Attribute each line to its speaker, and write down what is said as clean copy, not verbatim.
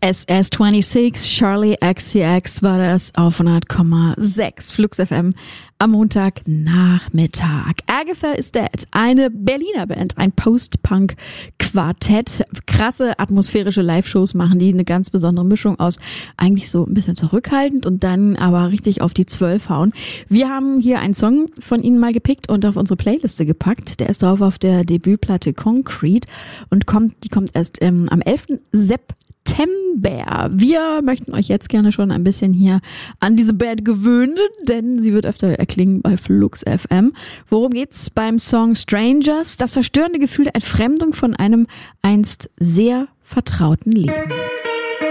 Speaker 1: SS26, Charlie XCX war das auf 100,6 Flux FM am Montagnachmittag. Agatha is Dead, eine Berliner Band, ein Post-Punk-Quartett. Krasse atmosphärische Live-Shows machen die, eine ganz besondere Mischung aus eigentlich so ein bisschen zurückhaltend und dann aber richtig auf die 12 hauen. Wir haben hier einen Song von ihnen mal gepickt und auf unsere Playliste gepackt. Der ist drauf auf der Debütplatte Concrete und die kommt erst am 11. September. Wir möchten euch jetzt gerne schon ein bisschen hier an diese Band gewöhnen, denn sie wird öfter erklingen bei Flux FM. Worum geht's beim Song Strangers? Das verstörende Gefühl der Entfremdung von einem einst sehr vertrauten Leben.